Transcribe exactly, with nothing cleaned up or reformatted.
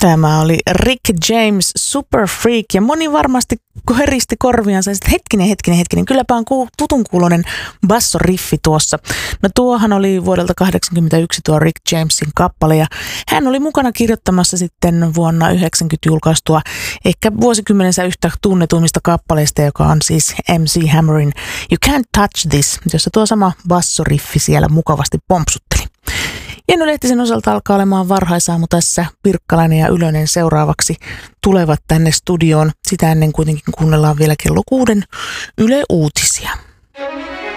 Tämä oli Rick James, Super Freak, ja moni varmasti heristi korviansa, että hetkinen, hetkinen, hetkinen, kylläpä on tutun kuuloinen bassoriffi tuossa. No tuohan oli vuodelta kahdeksankymmentäyksi tuo Rick Jamesin kappale, ja hän oli mukana kirjoittamassa sitten vuonna yhdeksänkymmentä julkaistua ehkä vuosikymmenensä yhtä tunnetuimmista kappaleista, joka on siis M C Hammerin You Can't Touch This, jossa tuo sama bassoriffi siellä mukavasti pompsutteli. Jenny Lehtisen osalta alkaa olemaan varhaisaamu tässä. Pirkkalainen ja Ylönen seuraavaksi tulevat tänne studioon. Sitä ennen kuitenkin kuunnellaan vielä kello kuuden Yle Uutisia.